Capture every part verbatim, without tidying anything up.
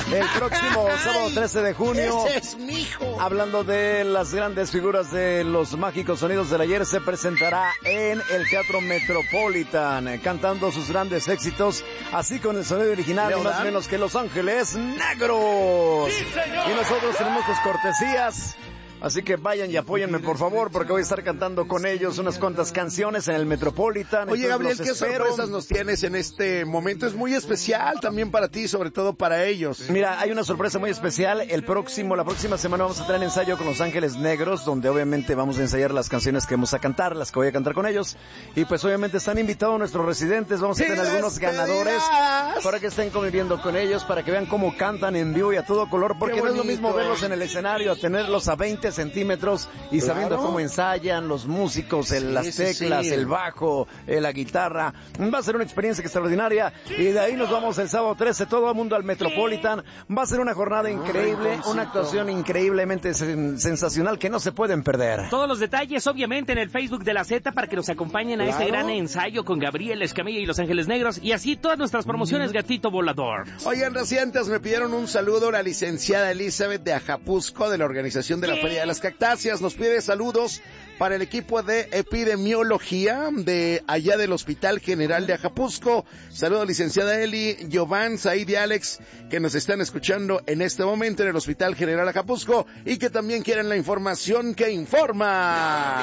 El próximo sábado trece de junio, ¡ese es mi hijo! Hablando de las grandes figuras de los mágicos sonidos del ayer, se presentará en el Teatro Metropolitan, cantando sus grandes éxitos, así con el sonido original, ni más menos que Los Ángeles Negros. ¡Sí, señor! Y nosotros tenemos sus cortesías. Así que vayan y apóyenme, por favor, porque voy a estar cantando con ellos unas cuantas canciones en el Metropolitan. Oye, Gabriel, ¿qué espero. sorpresas nos tienes en este momento? Es muy especial también para ti, sobre todo para ellos. Mira, hay una sorpresa muy especial. El próximo, la próxima semana vamos a tener ensayo con Los Ángeles Negros, donde obviamente vamos a ensayar las canciones que vamos a cantar, las que voy a cantar con ellos. Y pues obviamente están invitados nuestros residentes. Vamos a tener algunos ganadores para que estén conviviendo con ellos, para que vean cómo cantan en vivo y a todo color, porque no es lo mismo verlos en el escenario a tenerlos a veinte centímetros y claro, sabiendo cómo ensayan los músicos, el, sí, las teclas, sí, sí. el bajo, eh, la guitarra. Va a ser una experiencia extraordinaria y de ahí nos vamos el sábado trece, todo el mundo al Metropolitan. Va a ser una jornada increíble, una actuación increíblemente sen- sensacional que no se pueden perder. Todos los detalles obviamente en el Facebook de la Z para que nos acompañen a claro. este gran ensayo con Gabriel Escamilla y Los Ángeles Negros y así todas nuestras promociones, mm. Gatito Volador. Oigan, recientes me pidieron un saludo a la licenciada Elizabeth de Ajapusco de la organización de la Feria de las Cactáceas. Nos pide saludos para el equipo de epidemiología de allá del Hospital General de Ajapusco. Saludos, licenciada Eli, Giovanni, Said y Alex, que nos están escuchando en este momento en el Hospital General de Ajapusco y que también quieren la información que informa.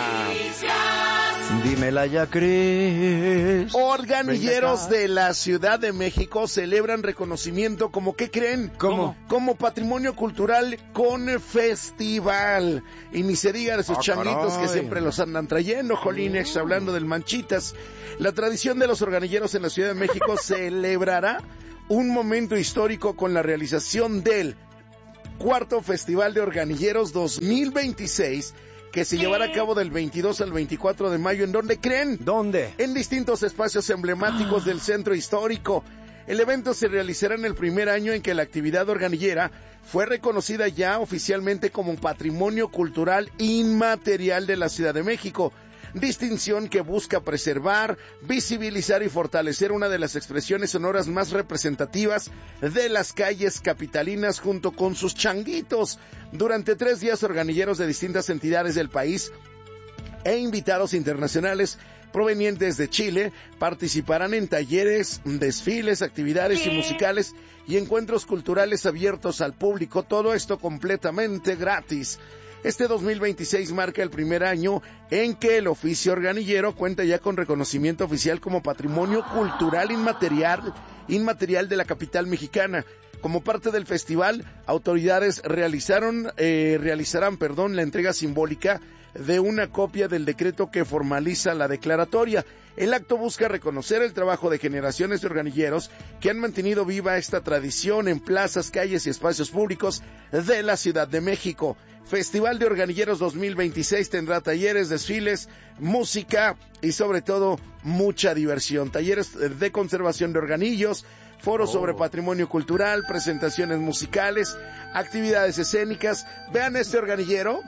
Dímela ya, Cris. Organilleros de la Ciudad de México celebran reconocimiento como, ¿qué creen? ¿Cómo? Como patrimonio cultural con festival. Y ni se diga de sus ah, changuitos caray. que siempre los andan trayendo, Jolines, hablando del Manchitas. La tradición de los organilleros en la Ciudad de México celebrará un momento histórico con la realización del cuarto Festival de Organilleros dos mil veintiséis, que se llevará a cabo del veintidós al veinticuatro de mayo. ¿En dónde creen? ¿Dónde? En distintos espacios emblemáticos del centro histórico. El evento se realizará en el primer año en que la actividad organillera fue reconocida ya oficialmente como Patrimonio Cultural Inmaterial de la Ciudad de México, distinción que busca preservar, visibilizar y fortalecer una de las expresiones sonoras más representativas de las calles capitalinas junto con sus changuitos. Durante tres días, organilleros de distintas entidades del país e invitados internacionales provenientes de Chile participarán en talleres, desfiles, actividades y musicales y encuentros culturales abiertos al público, todo esto completamente gratis. Este dos mil veintiséis marca el primer año en que el oficio organillero cuenta ya con reconocimiento oficial como Patrimonio Cultural Inmaterial, inmaterial de la capital mexicana. Como parte del festival, autoridades realizaron, eh, realizarán, perdón, la entrega simbólica de una copia del decreto que formaliza la declaratoria. El acto busca reconocer el trabajo de generaciones de organilleros que han mantenido viva esta tradición en plazas, calles y espacios públicos de la Ciudad de México. Festival de Organilleros dos mil veintiséis tendrá talleres, desfiles, música y sobre todo mucha diversión. Talleres de conservación de organillos, foros oh. sobre patrimonio cultural, presentaciones musicales, actividades escénicas. Vean este organillero.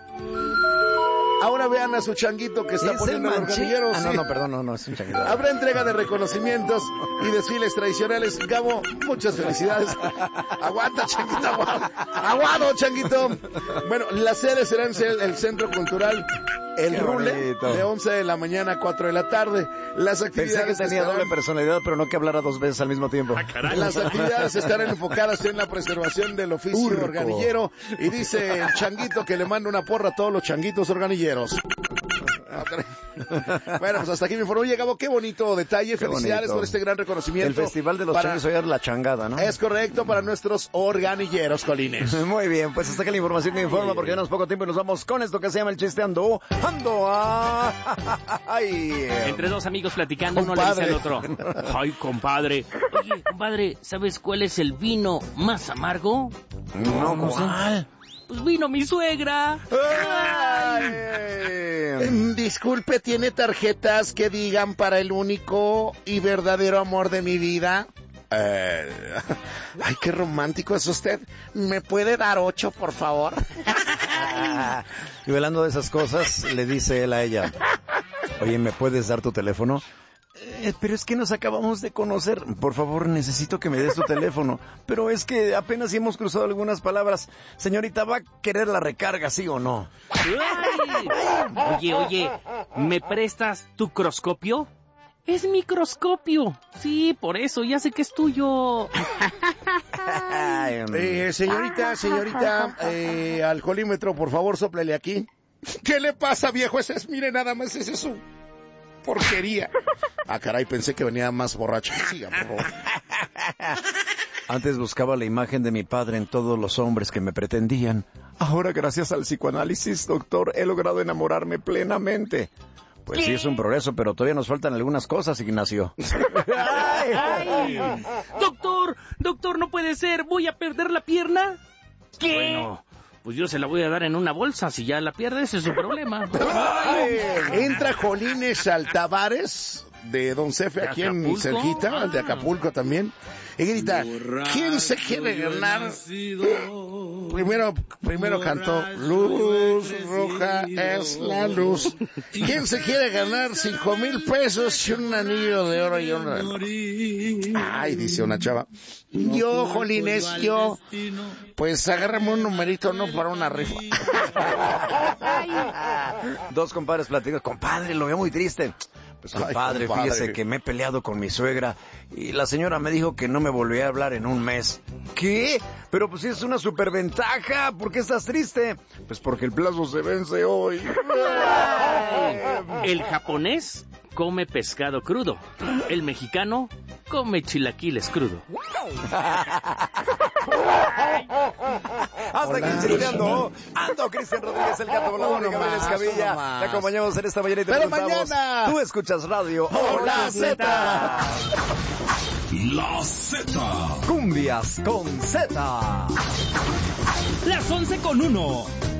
Ahora vean a su changuito que está poniendo el, el organillero. Ah, sí. no, no, perdón, no, no es un changuito. Habrá entrega de reconocimientos y desfiles tradicionales. Gabo, muchas felicidades. Aguanta, changuito, aguado. Aguado, changuito. Bueno, la sede será en el Centro Cultural El Qué Rule, bonito. De once de la mañana a cuatro de la tarde. Las actividades Pensé que tenía estarán... doble personalidad, pero no que hablara dos veces al mismo tiempo. Ah, Las actividades estarán enfocadas en la preservación del oficio Urco. organillero. Y dice el changuito que le manda una porra a todos los changuitos organilleros. Bueno, pues hasta aquí me informó. Llegamos, qué bonito detalle. Qué Felicidades bonito. por este gran reconocimiento. El Festival de los para... Changuis hoy es la changada, ¿no? Es correcto, para nuestros organilleros, Colines. Muy bien, pues hasta aquí la información que informa, porque ya nos poco tiempo y nos vamos con esto que se llama el chiste ando. Ando a... Ay. Entre dos amigos platicando, compadre. Uno le dice al otro: ay, compadre. Oye, compadre, ¿sabes cuál es el vino más amargo? No, no ¿cuál? Pues vino mi suegra. Ay. Ay. Disculpe, ¿tiene tarjetas que digan para el único y verdadero amor de mi vida? Eh, ay, qué romántico es usted. ¿Me puede dar ocho, por favor? Y hablando de esas cosas, le dice él a ella: oye, ¿me puedes dar tu teléfono? Eh, pero es que nos acabamos de conocer. Por favor, necesito que me des tu teléfono. Pero es que apenas si hemos cruzado algunas palabras. Señorita, ¿va a querer la recarga, sí o no? Ay. Oye, oye, ¿me prestas tu croscopio? Es microscopio. Sí, por eso, ya sé que es tuyo. eh, señorita, señorita, eh, alcoholímetro, por favor, sóplele aquí. ¿Qué le pasa, viejo? Ese es, mire, nada más, ese es su porquería. Ah, caray, pensé que venía más borracho. Siga, por favor. Antes buscaba la imagen de mi padre en todos los hombres que me pretendían. Ahora, gracias al psicoanálisis, doctor, he logrado enamorarme plenamente. Pues ¿Qué? Sí, es un progreso, pero todavía nos faltan algunas cosas, Ignacio. Ay, ay. Doctor, doctor, no puede ser. ¿Voy a perder la pierna? ¿Qué? Bueno, pues yo se la voy a dar en una bolsa. Si ya la pierde, ese es su problema. Ay, entra Jolines Altavares de Don Cefe, aquí en cerquita, de Acapulco también. Y grita, ¿quién se quiere ganar? Primero, primero cantó, luz roja es la luz. ¿Quién se quiere ganar cinco mil pesos y un anillo de oro y un reloj? Ay, dice una chava. Yo, Jolines, yo. Pues agárrame un numerito, no para una rifa. Dos compadres platicando, compadre, lo veo muy triste. Pues compadre, Ay, compadre, fíjese que me he peleado con mi suegra y la señora me dijo que no me volvería a hablar en un mes. ¿Qué? Pero pues es una superventaja. ¿Por qué estás triste? Pues porque el plazo se vence hoy. El japonés come pescado crudo. El mexicano come chilaquiles crudo. Hasta aquí chileando. Ando, Cristian Rodríguez, el gato volador, y Gabriel Escamilla. Te acompañamos en esta mañana y te Pero preguntamos. Mañana. Tú escuchas radio. Hola, Z. La Z. Cumbias con Z. Las once con uno.